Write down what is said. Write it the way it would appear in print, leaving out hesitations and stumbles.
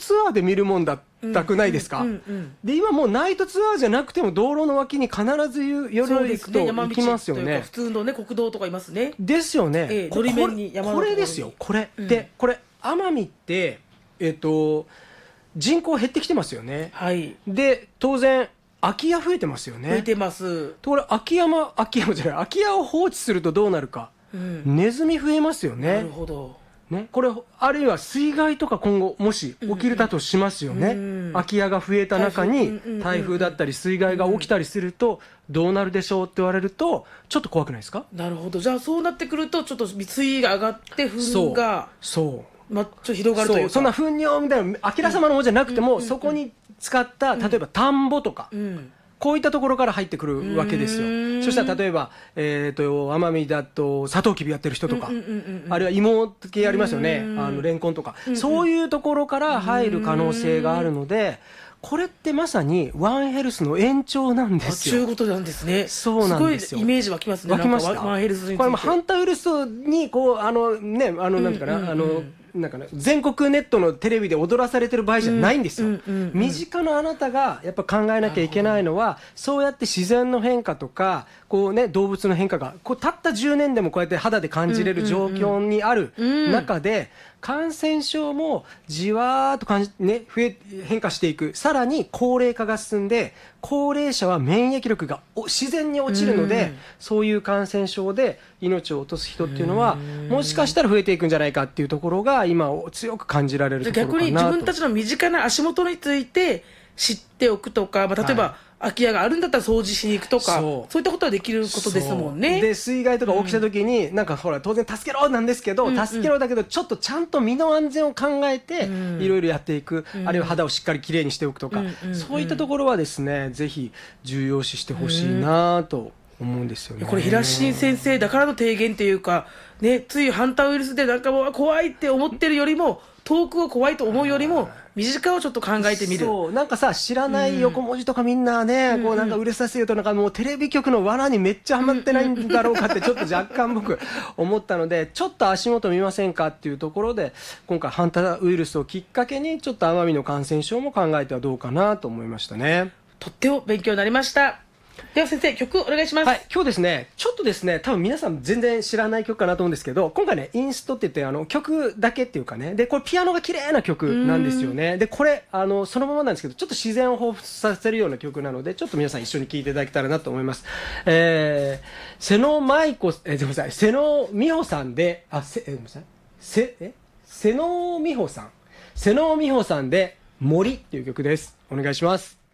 ツアーで見るもんだったくないですか。で今もうナイトツアーじゃなくても道路の脇に必ず夜行くと行きますよね。 普通のね国道とかいますね。 ですよね。 のり面に山のこれですよこれ、でこれ奄美って人口減ってきてますよね。 はい。 で当然空き家増えてますよね。 増えてます。 とこれ空き家を放置するとどうなるか、ネズミ増えますよね。 なるほど。 ね、これあるいは水害とか今後もし起きるだとしますよね。空き家が増えた中に台風だったり水害が起きたりするとどうなるでしょうって言われるとちょっと怖くないですか。 なるほど。じゃあそうなってくるとちょっと水位が上がって糞がちょっと広がるというか、 そんな糞尿みたいなあきらさまの方じゃなくても、そこに使った例えば田んぼとか、こういったところから入ってくるわけですよ。そしたら例えば、奄美だとサトウキビやってる人とか、あるいは芋系ありますよね、レンコンとか、そういうところから入る可能性があるので、これってまさにワンヘルスの延長なんですよ。 そういうことなんですね。 そうなんですよ。 すごいイメージ湧きますね。 湧きました。 ワンヘルスについてこれもハンターウイルスにこうなんていうかな、なんかね、全国ネットのテレビで踊らされてる場合じゃないんですよ。身近なあなたがやっぱ考えなきゃいけないのは、そうやって自然の変化とかこう、ね、動物の変化がこうたった10年でもこうやって肌で感じれる状況にある中で、感染症もじわーっと変化していく。さらに高齢化が進んで、高齢者は免疫力が自然に落ちるので、そういう感染症で命を落とす人っていうのはもしかしたら増えていくんじゃないかっていうところが今強く感じられるところかなと。 逆に自分たちの身近な足元について知っておくとか、例えば、空き家があるんだったら掃除しに行くとか、そういったことはできることですもんね。 で水害とか起きた時に、なんかほら当然助けろなんですけど、助けろだけどちょっとちゃんと身の安全を考えていろいろやっていく、あるいは肌をしっかりきれいにしておくとか、そういったところはですねぜひ重要視してほしいなと思うんですよね。 これ平新先生だからの提言というか、ね、ついハンターウイルスでなんかもう怖いって思ってるよりも、遠くを怖いと思うよりも身近をちょっと考えてみる。 そうなんかさ、知らない横文字とかみんなね、こうなんか売れさせようと、なんかもうテレビ局の罠にめっちゃハマってないんだろうかってちょっと若干僕思ったので、ちょっと足元見ませんかっていうところで、今回ハンターウイルスをきっかけにちょっと奄美の感染症も考えてはどうかなと思いましたね。 とっても勉強になりました。では先生、曲お願いします。 はい、今日ですね、ちょっとですね、多分皆さん全然知らない曲かなと思うんですけど、今回ね、インストって言って曲だけっていうかね、でこれピアノが綺麗な曲なんですよね。でこれそのままなんですけど、ちょっと自然を彷彿させるような曲なので、ちょっと皆さん一緒に聴いていただけたらなと思います。瀬野美穂さんで、瀬野美穂さんで森っていう曲です。お願いします。